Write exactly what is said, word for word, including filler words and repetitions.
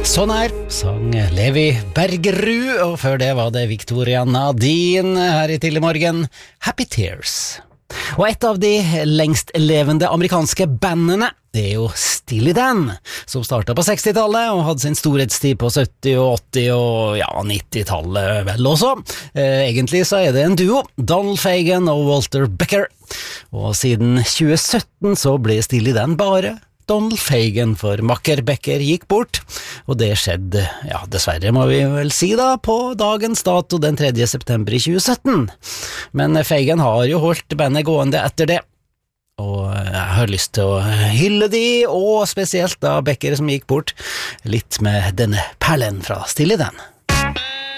Sånn her sang Levi Bergerud, og før det var det Victoria Nadine her i Tidlig Morgen, Happy Tears. Og et av de lengst levende amerikanske bandene, det er jo Steely Dan, som startet på sekstitallet og hadde sin storhetstid på sytti- og åtti- og ja, nittitallet vel også. Eh, egentlig så er det en duo, Donald Fagen og Walter Becker. Og siden tjue sytten så ble Steely Dan bare Donald Fagen, for makker Becker gikk bort, og det skjedde, ja, dessverre må vi vel si da, på dagens dato den tredje september i tjue sytten. Men Fagen har jo holdt bandet gående etter det, og jeg har lyst til å hylle de, og spesielt da Becker som gikk bort, litt med denne perlen fra Steely Dan.